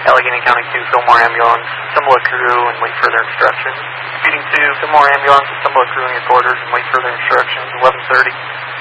Allegheny County 2, Fillmore Ambulance, assemble a crew and wait further instructions. Speeding 2, Fillmore Ambulance, assemble a crew in your quarters and wait further instructions, 11:30.